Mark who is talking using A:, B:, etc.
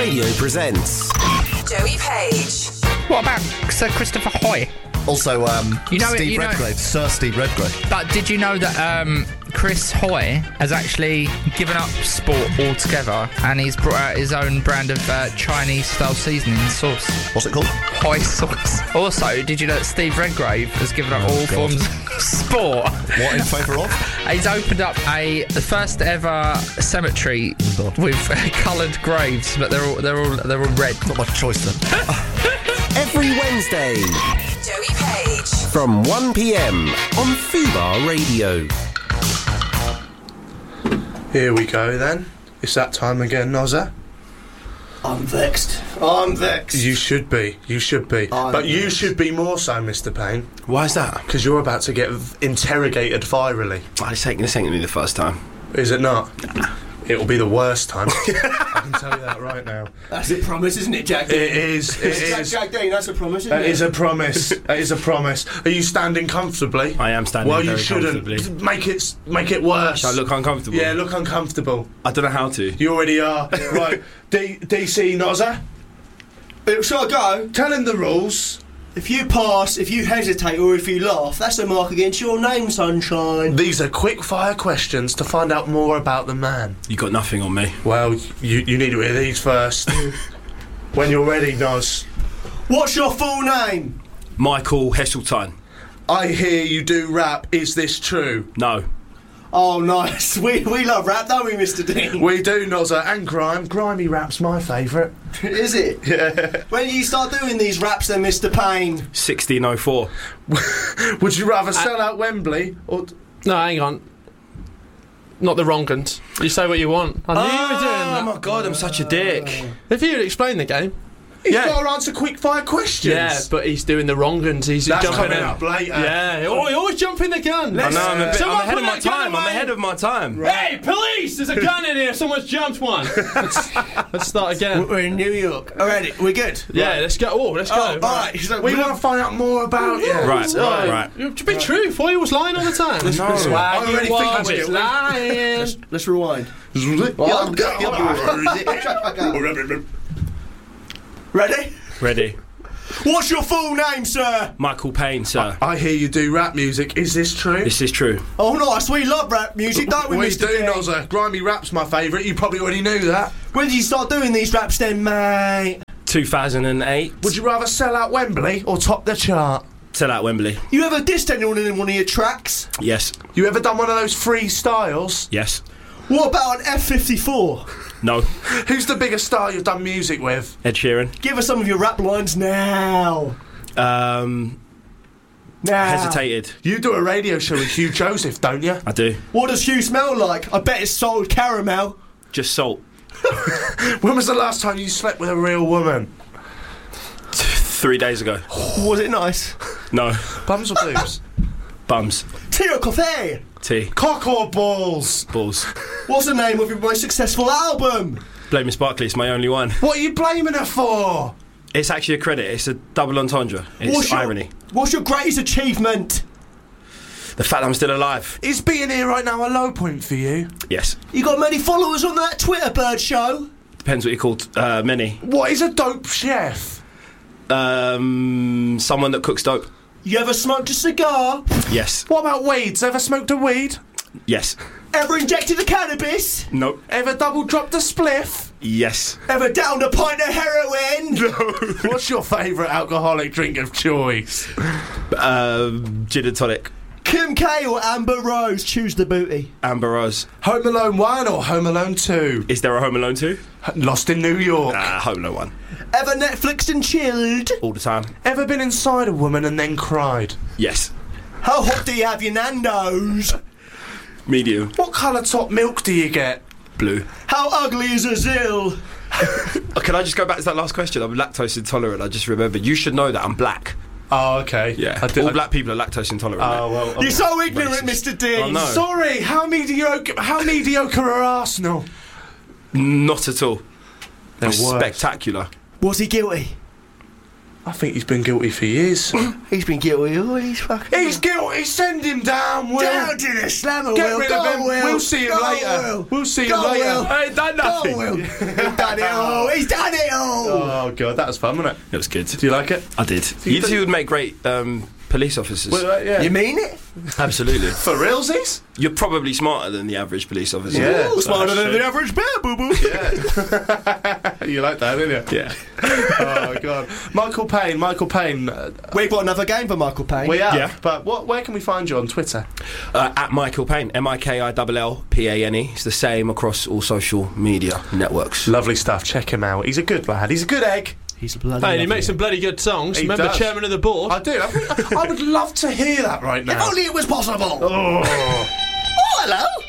A: Radio presents
B: Joey Page.
C: What about Sir Christopher Hoy?
D: Also,
C: Steve
D: Redgrave, Sir Steve Redgrave.
C: But did you know that Chris Hoy has actually given up sport altogether and he's brought out his own brand of Chinese-style seasoning sauce?
D: What's it called?
C: Hoy sauce. Also, did you know that Steve Redgrave has given up all forms of sport?
D: What in favour of?
C: He's opened up the first ever cemetery with coloured graves, but they're all red.
D: Not much choice then.
A: every Wednesday
B: Joey Page.
A: from 1 p.m. on Fubar Radio.
E: Here we go then. It's that time again, Nozza.
F: I'm vexed.
E: You should be. But you should be more so, Mr. Payne.
G: Why is that?
E: Because you're about to get interrogated virally.
G: Oh, this ain't gonna be the first time.
E: Is it not? It'll be the worst time. I can tell you that right now.
F: That's a promise, isn't it, Jack Dean?
E: It is.
F: Jack Dean, that's a promise, isn't
E: It
F: it?
E: is a promise. It is a promise. Are you standing comfortably?
G: I am standing
E: Well,
G: very
E: you shouldn't.
G: comfortably.
E: Make it worse.
G: Shall I look uncomfortable?
E: Yeah, look uncomfortable.
G: I don't know how to.
E: You already are. Right. DC Nozza,
F: Shall I go?
E: tell him the rules.
F: If you pass, if you hesitate, or if you laugh, that's a mark against your name, sunshine.
E: These are quick fire questions to find out more about the man.
G: You got nothing on me.
E: Well, you need to hear these first. When you're ready, Noz.
F: What's your full name?
G: Michael Heseltine.
E: I hear you do rap. Is this true?
G: No.
F: Oh, nice. We love rap, don't we, Mr. Dean?
E: We do, Nozza, and grime. Grimy rap's my favourite.
F: Is it?
E: Yeah.
F: When did you start doing these raps then, Mr. Payne?
G: 1604.
E: Would you rather sell out Wembley or...
H: No, hang on. Not the wrong ones. You say what you want. I knew you were doing
G: Oh
H: that.
G: my god, I'm such a dick.
H: If you'd explain the game.
E: He's
G: Yeah.
E: got to answer quick fire questions.
H: Yeah, but he's doing the wrong ones. He's
E: That's
H: jumping
E: coming
H: in.
E: up later.
H: Yeah, oh, he always jumping the gun.
G: I know, I'm ahead
H: Someone
G: of
H: put
G: my
H: that gun
G: time. I'm
H: away.
G: ahead of my time.
H: Hey, police! There's a gun in here. Someone's jumped one. Let's start again.
F: We're in New York. Alright, we're good.
H: Yeah, let's go. Oh, let's go.
F: Alright. So
E: We want to find out more about you.
G: Right.
H: To be truthful, he was lying all the time.
E: I'm already
H: was
E: thinking
H: lying.
F: Let's rewind. Ready?
G: Ready.
F: What's your full name, sir?
G: Michael Payne, sir.
E: I hear you do rap music. Is this true?
G: This is true.
F: Oh, nice. We love rap music, don't we,
E: We
F: Mr.
E: do,
F: Dean?
E: Nozza. Grimy rap's my favourite. You probably already knew that.
F: When did you start doing these raps then, mate?
G: 2008.
E: Would you rather sell out Wembley or top the chart?
G: Sell out Wembley.
F: You ever dissed anyone in one of your tracks?
G: Yes.
E: You ever done one of those freestyles?
G: Yes.
F: What about an F-54?
G: No.
E: Who's the biggest star you've done music with?
G: Ed Sheeran.
F: Give us some of your rap lines now. Now.
G: Hesitated.
E: You do a radio show with Hugh Joseph, don't you?
G: I do.
F: What does Hugh smell like? I bet it's salted caramel.
G: Just salt.
E: When was the last time you slept with a real woman?
G: 3 days ago.
F: Was it nice?
G: No.
E: Bums or boobs?
G: Bums.
F: Tea or coffee?
G: Tea.
E: Cock or balls?
G: Balls.
F: What's the name of your most successful album?
G: Blame Miss Barkley, it's my only one.
E: What are you blaming her for?
G: It's actually a credit. It's a double entendre. It's irony.
F: What's your greatest achievement?
G: The fact that I'm still alive.
E: Is being here right now a low point for you?
G: Yes.
F: You got many followers on that Twitter bird show?
G: Depends what you call many.
E: What is a dope chef?
G: Someone that cooks dope.
F: You ever smoked a cigar?
G: Yes.
E: What about weeds? Ever smoked a weed?
G: Yes.
F: Ever injected a cannabis?
G: Nope.
E: Ever double dropped a spliff?
G: Yes.
F: Ever downed a pint of heroin?
E: What's your favourite alcoholic drink of choice?
G: Gin and tonic.
F: Kim K or Amber Rose? Choose the booty.
G: Amber Rose.
E: Home Alone 1 or Home Alone 2?
G: Is there a Home Alone 2?
E: Lost in New York.
G: Home Alone 1.
F: Ever Netflixed and chilled?
G: All the time.
E: Ever been inside a woman and then cried?
G: Yes.
F: How hot do you have your Nando's?
G: Medium.
E: What colour top milk do you get?
G: Blue.
F: How ugly is a Zill?
G: Can I just go back to that last question? I'm lactose intolerant. I just remembered. You should know that I'm black.
E: Oh, okay.
G: Yeah. All black people are lactose intolerant.
E: Oh, well.
F: You're so ignorant,
G: Racist.
F: Mr. D.
G: Oh, no.
E: Sorry, how mediocre are Arsenal?
G: Not at all. They're
E: worse.
G: spectacular.
F: Was he guilty?
E: I think he's been guilty for years.
F: He's been guilty. Oh, he's fucking.
E: He's guilty. Send him down, Will.
F: Down to the slammer,
E: Get
F: Will.
E: rid
F: Go,
E: of him.
F: Will.
E: We'll see him
F: Go,
E: later.
F: Will.
E: We'll see
F: Go,
E: him later.
F: Will.
G: I ain't done nothing.
F: Go, Will. He's done it all. He's done it all.
E: Oh god, that was fun, wasn't it?
G: It was good.
E: Do you like it?
G: I did. You two would make great police officers.
E: Well, yeah.
F: You mean it?
G: Absolutely.
E: For realsies?
G: You're probably smarter than the average police officer.
E: Yeah.
F: Ooh, smarter than the average bear, boo boo.
E: You like that, didn't you?
G: Yeah.
E: Oh god, Michael Payne.
F: We've got another game for Michael Payne.
E: We have.
G: Yeah.
E: But where can we find you on Twitter?
G: At Michael Payne, MIKILLPANE. It's the same across all social media networks.
E: Lovely stuff. Check him out. He's a good lad. He's a good egg.
F: He's a bloody.
H: Hey, and he
F: lovely
H: makes some bloody good songs.
E: He
H: Remember,
E: does.
H: chairman of the board.
E: I do. I would love to hear that right now.
F: If only it was possible.
E: Oh.
F: Oh, hello.